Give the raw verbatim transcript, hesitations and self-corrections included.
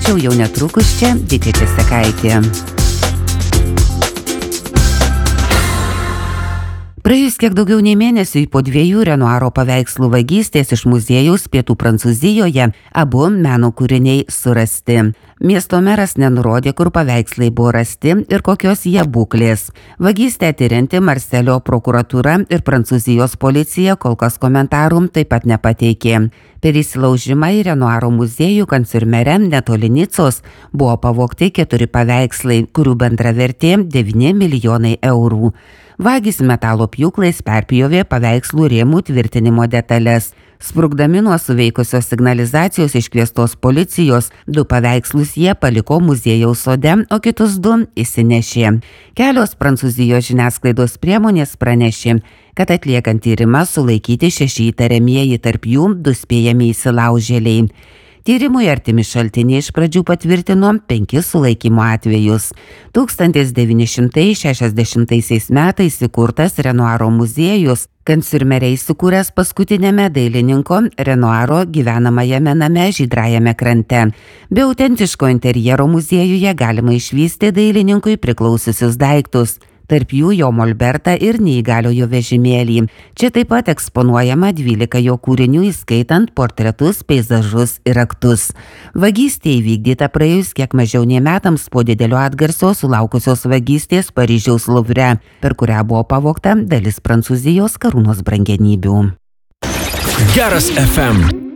Plačiau jau netrukus čia Didžiai Sekaitė. Praėjus kiek daugiau nei mėnesiui po dviejų Renoiro paveikslų vagystės iš muziejaus pietų Prancūzijoje, abu meno kūriniai surasti. Miesto meras nenurodė, kur paveikslai buvo rasti ir kokios jie būklės. Vagystę tyrinti Marselio prokuratūra ir Prancūzijos policija kol kas komentarų taip pat nepateikė. Per įsilaužimą į Renoiro muziejų Kanciurmere netoli Nicos buvo pavogti keturi paveikslai, kurių bendra vertė devyni milijonai eurų. Vagys metalo pjūklais perpjovė paveikslų rėmų tvirtinimo detalės. Sprukdami nuo suveikusios signalizacijos iškviestos policijos, du paveikslus jie paliko muziejaus sode, o kitus du įsinešė. Kelios Prancūzijos žiniasklaidos priemonės pranešė, kad atliekant tyrimą sulaikyti šeši įtariamieji, tarp jų du spėjami įsilaužėliai. Tyrimui artimi šaltiniai iš pradžių patvirtino penkis sulaikymo atvejus. tūkstantis devyni šimtai šešiasdešimtaisiais metais įkurtas Renoiro muziejus, Kanciurmere įsikūręs paskutinėme dailininko Renoiro gyvenamajame name Žydrajame krante. Be autentiško interjero muziejuje galima išvysti dailininkui priklausiusius daiktus. Tarp jų jo molbertą ir neįgaliojo vežimėlį. Čia taip pat eksponuojama dvylika jo kūrinių, įskaitant portretus, peizažus ir aktus. Vagystė įvykdyta praėjus kiek mažiau nei metams po didelio atgarsio sulaukusios vagystės Paryžiaus Luvre, per kurią buvo pavogta dalis Prancūzijos karūnos brangenybių. Geras F M.